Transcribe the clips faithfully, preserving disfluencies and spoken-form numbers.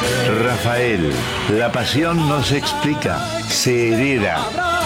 Rafael, la pasión no se explica, se hereda.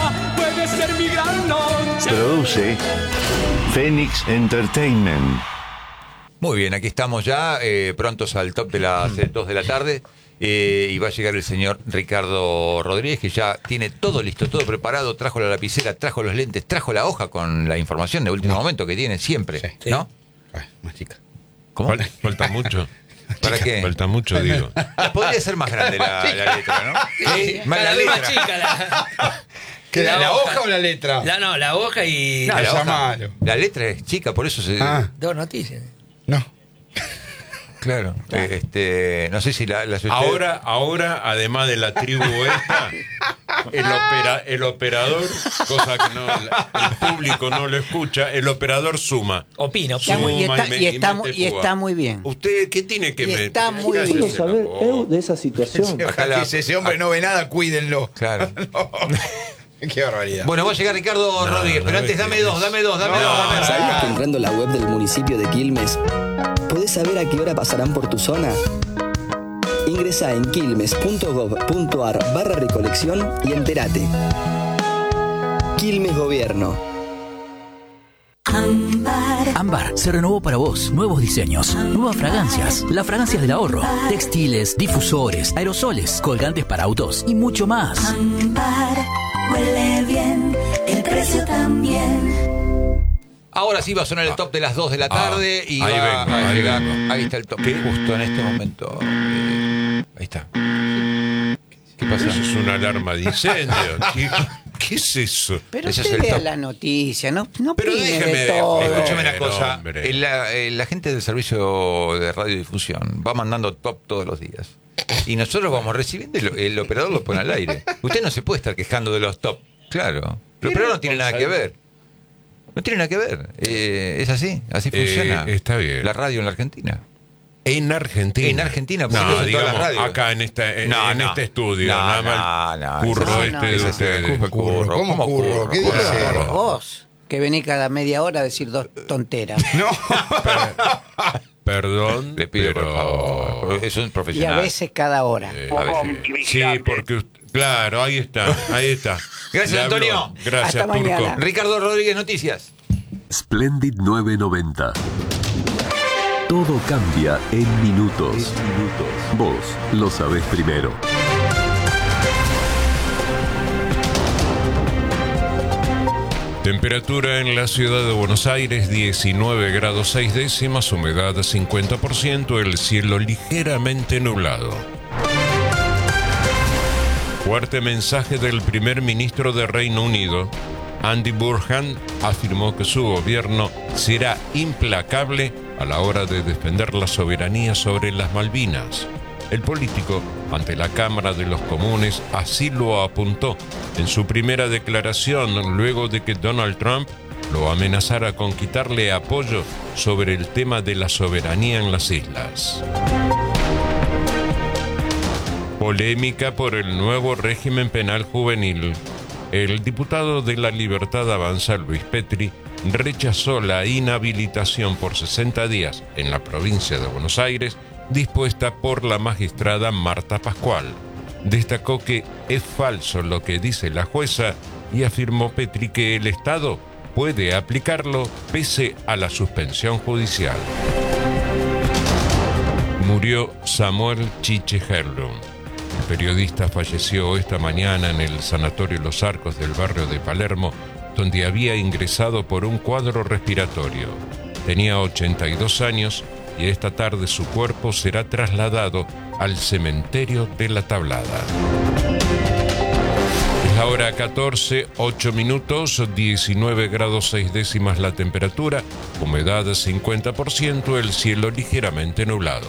Produce Phoenix Entertainment. Muy bien, aquí estamos ya, eh, prontos al top de las eh, dos de la tarde. Eh, y va a llegar el señor Ricardo Rodríguez, que ya tiene todo listo, todo preparado. Trajo la lapicera, trajo los lentes, trajo la hoja con la información de último no. momento que tiene siempre, sí. ¿no? Ah, más chica. ¿Cómo? Falta mucho. ¿Para qué? Falta mucho, digo. Podría ser más grande la, la letra, ¿no? Sí, más la letra. letra. Más chica la... ¿La, ¿La hoja o la letra? La, no, la hoja y... No, la, la, hoja, malo. la letra es chica, por eso se... Ah. Dos noticias. No. Claro. Eh, este, no sé si la... la ahora, ahora, además de la tribu esta, el, opera, el operador, cosa que no, el público no lo escucha, el operador suma. Opina, opina. Suma Y está, y, me, y, está, y, y está muy bien. ¿Usted qué tiene que y meter? Está muy bien. Quiero saber eu de esa situación. Acá la, si ese hombre no ve nada, cuídenlo. Claro. No. Qué barbaridad. Bueno, va a llegar Ricardo no, Rodríguez, no, pero antes no, dame dos, dame dos, dame no, dos, dame dos. ¿Sabías que entrando a la web del municipio de Quilmes podés saber a qué hora pasarán por tu zona? Ingresa en quilmes.gov.ar barra recolección y entérate. Quilmes Gobierno. Ámbar. Ámbar se renovó para vos. Nuevos diseños, nuevas fragancias, las fragancias del ahorro, textiles, difusores, aerosoles, colgantes para autos y mucho más. Ámbar huele bien, el precio también. Ahora sí va a sonar el top de las dos de la tarde ah, y ahí va vengo, a ahí llegar. vengo. Ahí está el top. ¿Qué? Justo en este momento. Eh, ahí está. ¿Qué pasa? Eso es una alarma de incendio. ¿Qué, qué es eso? Pero Ese usted es el lea top. la noticia, no, no Pero opine déjeme de de- todo. Escúchame una Bueno, cosa. hombre. El- La, el- la gente del servicio de radiodifusión va mandando top todos los días. Y nosotros vamos recibiendo y el, el operador lo pone al aire. Usted no se puede estar quejando de los top. Claro. El operador no tiene nada que ver. No tiene nada que ver. Eh, es así. Así funciona. Eh, está bien. La radio en la Argentina. En Argentina. En Argentina, porque no, eso en todas digamos, las radios. acá en, esta, en, No, en no. este estudio, No, nada no, más no, curro no, este no, de ese- ustedes. ¿Cómo curro? ¿Cómo ¿Cómo curro? curro? ¿Qué ¿Cómo dice? curro? Vos, que venís cada media hora a decir dos tonteras. No. Perdón, Le pido, pero... por favor. Eso es Y profesional. a veces cada hora. Eh, a veces. Sí, porque... usted- Claro, ahí está, ahí está. Gracias, Le habló. Antonio. Gracias, Hasta Turco. mañana. Ricardo Rodríguez, noticias. Splendid nueve noventa. Todo cambia en minutos. minutos. Vos lo sabés primero. Temperatura en la ciudad de Buenos Aires, diecinueve grados seis décimas, humedad cincuenta por ciento, el cielo ligeramente nublado. Fuerte mensaje del primer ministro de Reino Unido. Andy Burnham afirmó que su gobierno será implacable a la hora de defender la soberanía sobre las Malvinas. El político, ante la Cámara de los Comunes, así lo apuntó en su primera declaración luego de que Donald Trump lo amenazara con quitarle apoyo sobre el tema de la soberanía en las islas. Polémica por el nuevo régimen penal juvenil. El diputado de La Libertad Avanza, Luis Petri, rechazó la inhabilitación por sesenta días en la provincia de Buenos Aires dispuesta por la magistrada Marta Pascual. Destacó que es falso lo que dice la jueza y afirmó Petri que el Estado puede aplicarlo pese a la suspensión judicial. Murió Samuel Chiche Herlund. El periodista falleció esta mañana en el Sanatorio Los Arcos del barrio de Palermo, donde había ingresado por un cuadro respiratorio. Tenía ochenta y dos años y esta tarde su cuerpo será trasladado al cementerio de La Tablada. Es la hora catorce, ocho minutos, diecinueve grados seis décimas la temperatura, humedad cincuenta por ciento, el cielo ligeramente nublado.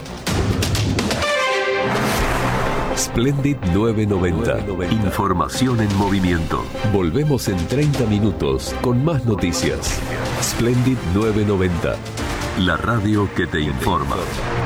Splendid nueve noventa. Información en movimiento. Volvemos en treinta minutos con más noticias. Splendid nueve noventa. La radio que te informa.